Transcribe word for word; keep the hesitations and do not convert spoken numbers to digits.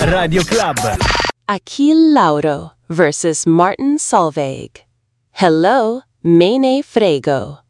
Radio Club. Achille Lauro versus Martin Solveig. Hello, me ne frego.